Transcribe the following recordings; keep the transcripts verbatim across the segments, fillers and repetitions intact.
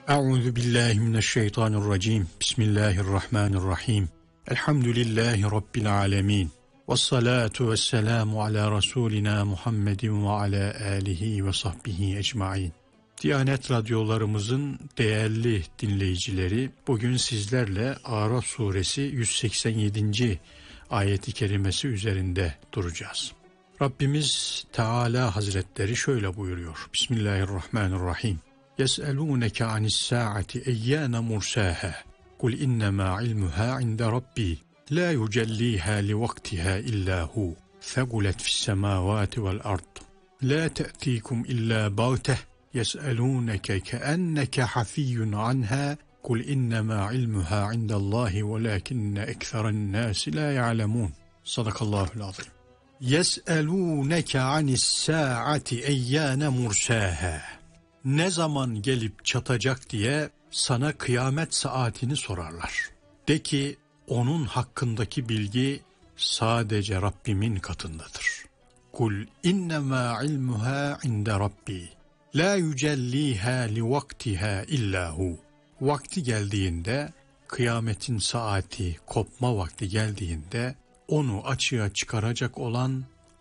Euzu billahi mineşşeytanirracim. Bismillahirrahmanirrahim. Elhamdülillahi rabbil alamin. Ves salatu vesselamu ala rasulina Muhammedin ve ala alihi ve sahbihi ecmaîn. Diyanet radyolarımızın değerli dinleyicileri, bugün sizlerle Araf suresi yüz seksen yedinci ayeti kerimesi üzerinde duracağız. Rabbimiz Teala Hazretleri şöyle buyuruyor. Bismillahirrahmanirrahim. يَسْأَلُونَكَ عَنِ السَّاعَةِ اَيَّانَ مُرْسَاهَا قُلْ اِنَّمَا عِلْمُهَا عِنْدَ رَبِّي لَا يُجَلِّيهَا لِوَقْتِهَا إِلَّا هُوَ ثَقُلَتْ فِي السَّمَاوَاتِ وَالْأَرْضِ لَا تَأْتِيكُمْ إِلَّا بَغْتَةً يَسْأَلُونَكَ كَأَنَّكَ حَفِيٌّ عَنْهَا قُلْ اِنَّمَا عِلْمُهَا عِنْدَ اللّٰهِ وَلَكِنَّ اَكْثَرَ النَّاسِ لَا يَعْلَمُونَ Sadakallahul azim. يَسْأَلُونَكَ عَنِ السَّاعَةِ اَيَّانَ مُرْسَاهَا Ne zaman gelip çatacak diye sana kıyamet saatini sorarlar. De ki onun hakkındaki bilgi sadece Rabbimin katındadır. Kul innemâ ilmuhâ inde Rabbi. La yücellîhâ li vaktiha illahu. Vakti geldiğinde, kıyametin saati, kopma vakti geldiğinde onu açığa çıkaracak olan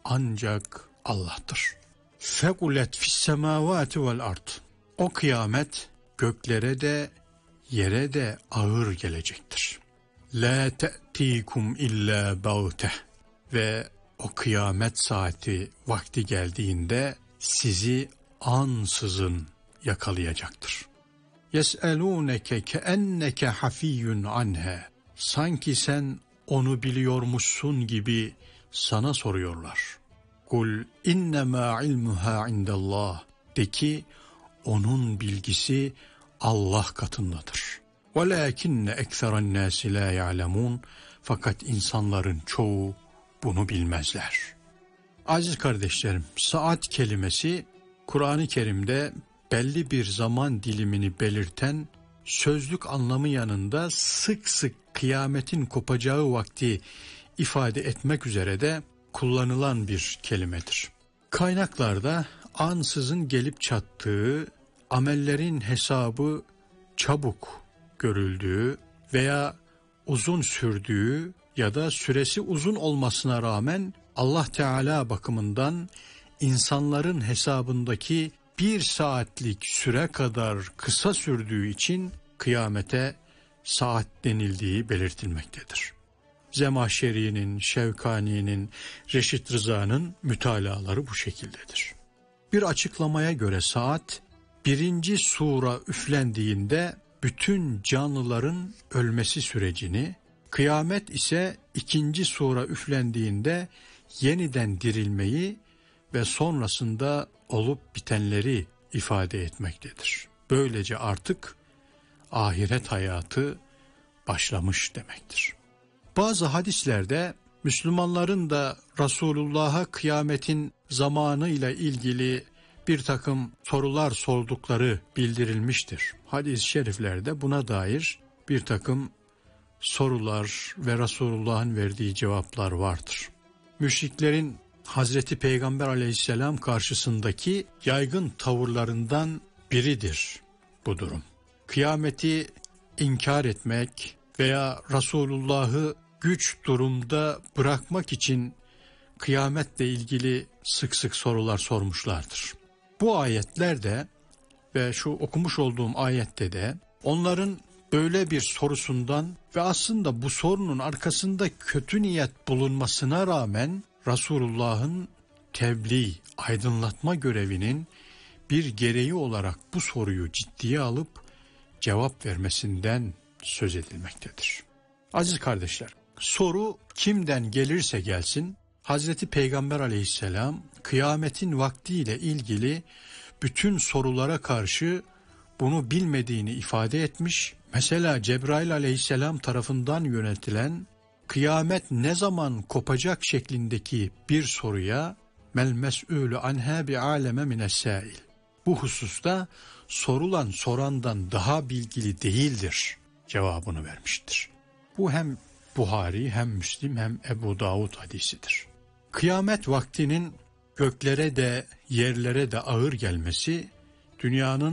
ancak Allah'tır. Fekulet fis semavati vel ard. O kıyamet göklere de yere de ağır gelecektir. La te'tikum illa bagteh. Ve o kıyamet saati vakti geldiğinde sizi ansızın yakalayacaktır. Yes'elûneke keenneke hafiyyun anha. Sanki sen onu biliyormuşsun gibi sana soruyorlar. Kul innemâ ilmuhâ indallah. De ki onun bilgisi Allah katındadır. Velâkinne ekseren nâsi lâ ya'lemûn. Fakat insanların çoğu bunu bilmezler. Aziz kardeşlerim, saat kelimesi Kur'an-ı Kerim'de belli bir zaman dilimini belirten sözlük anlamı yanında sık sık kıyametin kopacağı vakti ifade etmek üzere de kullanılan bir kelimedir. Kaynaklarda ansızın gelip çattığı, amellerin hesabı çabuk görüldüğü veya uzun sürdüğü ya da süresi uzun olmasına rağmen Allah Teala bakımından insanların hesabındaki bir saatlik süre kadar kısa sürdüğü için kıyamete saat denildiği belirtilmektedir. Zemahşeri'nin, Şevkani'nin, Reşit Rıza'nın mütalaları bu şekildedir. Bir açıklamaya göre saat, birinci sura üflendiğinde bütün canlıların ölmesi sürecini, kıyamet ise ikinci sura üflendiğinde yeniden dirilmeyi ve sonrasında olup bitenleri ifade etmektedir. Böylece artık ahiret hayatı başlamış demektir. Bazı hadislerde Müslümanların da Resulullah'a kıyametin zamanıyla ilgili bir takım sorular sordukları bildirilmiştir. Hadis-i şeriflerde buna dair bir takım sorular ve Resulullah'ın verdiği cevaplar vardır. Müşriklerin Hazreti Peygamber aleyhisselam karşısındaki yaygın tavırlarından biridir bu durum. Kıyameti inkar etmek veya Resulullah'ı güç durumda bırakmak için kıyametle ilgili sık sık sorular sormuşlardır. Bu ayetlerde ve şu okumuş olduğum ayette de onların böyle bir sorusundan ve aslında bu sorunun arkasında kötü niyet bulunmasına rağmen Resulullah'ın tebliğ, aydınlatma görevinin bir gereği olarak bu soruyu ciddiye alıp cevap vermesinden söz edilmektedir. Aziz kardeşler, soru kimden gelirse gelsin, Hazreti Peygamber aleyhisselam kıyametin vaktiyle ilgili bütün sorulara karşı bunu bilmediğini ifade etmiş. Mesela Cebrail aleyhisselam tarafından yönetilen kıyamet ne zaman kopacak şeklindeki bir soruya mel mes'ûlü anhâ bi'âleme mine's-sâil. Bu hususta sorulan sorandan daha bilgili değildir cevabını vermiştir. Bu hem Buhari hem Müslim hem Ebu Davud hadisidir. Kıyamet vaktinin göklere de yerlere de ağır gelmesi dünyanın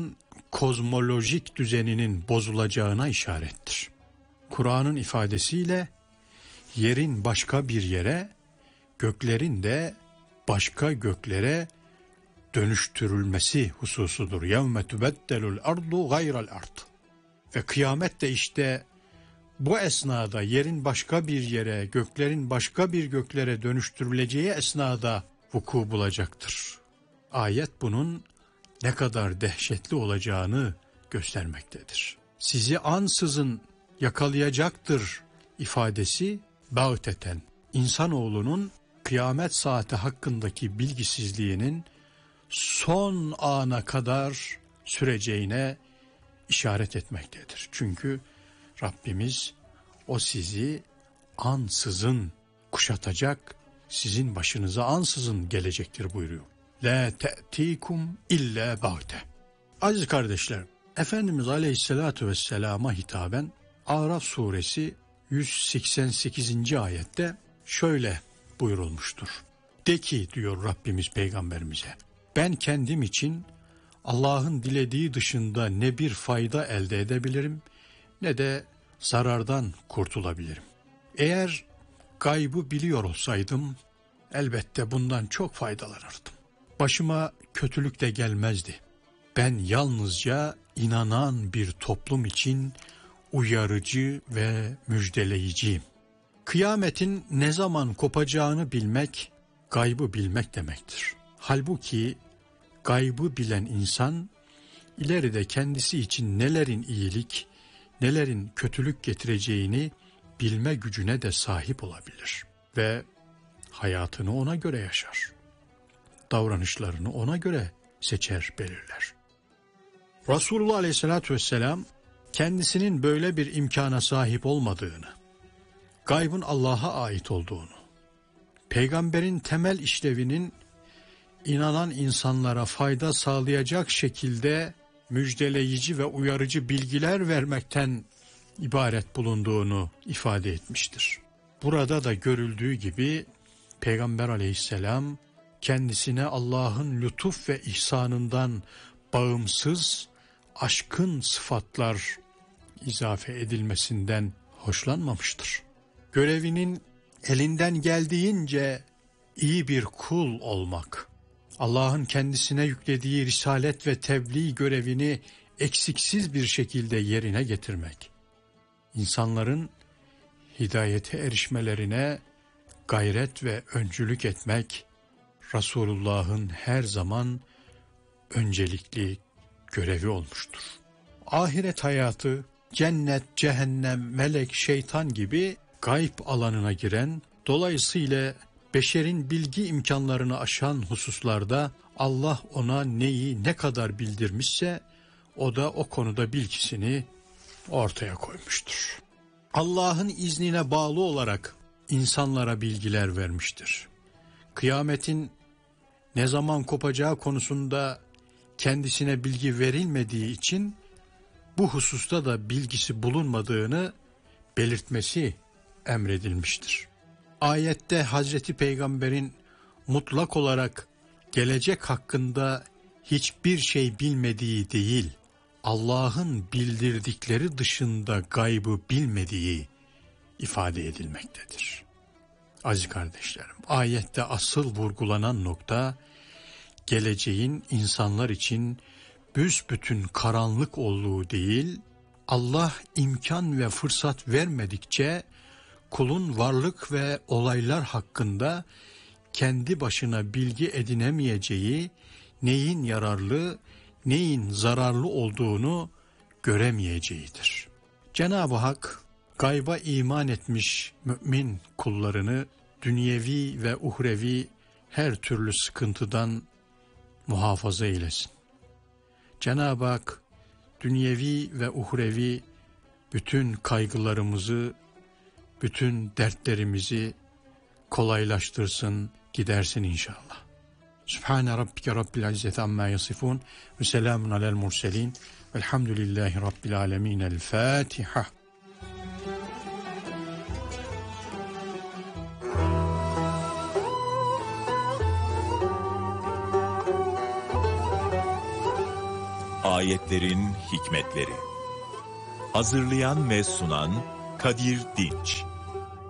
kozmolojik düzeninin bozulacağına işarettir. Kur'an'ın ifadesiyle yerin başka bir yere, göklerin de başka göklere dönüştürülmesi hususudur. يَوْمَ تُبَدَّلُ الْاَرْضُ غَيْرَ الْاَرْضِ. Ve kıyamet de işte bu esnada yerin başka bir yere, göklerin başka bir göklere dönüştürüleceği esnada vuku bulacaktır. Ayet bunun ne kadar dehşetli olacağını göstermektedir. Sizi ansızın yakalayacaktır ifadesi bağteten, insanoğlunun kıyamet saati hakkındaki bilgisizliğinin son ana kadar süreceğine işaret etmektedir. Çünkü Rabbimiz o sizi ansızın kuşatacak, sizin başınıza ansızın gelecektir buyuruyor. La te'tikum illa bağte. Aziz kardeşler, Efendimiz Aleyhisselatü Vesselam'a hitaben Araf suresi yüz seksen sekizinci ayette şöyle buyurulmuştur. De ki diyor Rabbimiz peygamberimize, ben kendim için Allah'ın dilediği dışında ne bir fayda elde edebilirim ne de zarardan kurtulabilirim. Eğer gaybı biliyor olsaydım elbette bundan çok faydalanırdım. Başıma kötülük de gelmezdi. Ben yalnızca inanan bir toplum için uyarıcı ve müjdeleyiciyim. Kıyametin ne zaman kopacağını bilmek, gaybı bilmek demektir. Halbuki gaybı bilen insan, ileride kendisi için nelerin iyilik, nelerin kötülük getireceğini bilme gücüne de sahip olabilir. Ve hayatını ona göre yaşar. Davranışlarını ona göre seçer, belirler. Resulullah Aleyhisselatü Vesselam, kendisinin böyle bir imkana sahip olmadığını, gaybın Allah'a ait olduğunu, peygamberin temel işlevinin inanan insanlara fayda sağlayacak şekilde müjdeleyici ve uyarıcı bilgiler vermekten ibaret bulunduğunu ifade etmiştir. Burada da görüldüğü gibi Peygamber Aleyhisselam kendisine Allah'ın lütuf ve ihsanından bağımsız, aşkın sıfatlar izafe edilmesinden hoşlanmamıştır. Görevinin elinden geldiğince iyi bir kul olmak, Allah'ın kendisine yüklediği risalet ve tebliğ görevini eksiksiz bir şekilde yerine getirmek, insanların hidayete erişmelerine gayret ve öncülük etmek, Resulullah'ın her zaman öncelikli görevi olmuştur. Ahiret hayatı, cennet, cehennem, melek, şeytan gibi gayb alanına giren, dolayısıyla beşerin bilgi imkanlarını aşan hususlarda Allah ona neyi ne kadar bildirmişse o da o konuda bilgisini ortaya koymuştur. Allah'ın iznine bağlı olarak insanlara bilgiler vermiştir. Kıyametin ne zaman kopacağı konusunda kendisine bilgi verilmediği için bu hususta da bilgisi bulunmadığını belirtmesi emredilmiştir. Ayette Hazreti Peygamber'in mutlak olarak gelecek hakkında hiçbir şey bilmediği değil, Allah'ın bildirdikleri dışında gaybı bilmediği ifade edilmektedir. Aziz kardeşlerim, ayette asıl vurgulanan nokta, geleceğin insanlar için büsbütün karanlık olduğu değil, Allah imkan ve fırsat vermedikçe kulun varlık ve olaylar hakkında kendi başına bilgi edinemeyeceği, neyin yararlı, neyin zararlı olduğunu göremeyeceğidir. Cenab-ı Hak gayba iman etmiş mümin kullarını dünyevi ve uhrevi her türlü sıkıntıdan muhafaza eylesin. Cenab-ı Hak dünyevi ve uhrevi bütün kaygılarımızı, bütün dertlerimizi kolaylaştırsın, gidersin inşallah. Sübhane Rabbike Rabbil İzzeti amma yasifun ve selamun alel murselin velhamdülillahi Rabbil alemin. El Fatiha. Ayetlerin Hikmetleri. Hazırlayan ve sunan Kadir Dinç.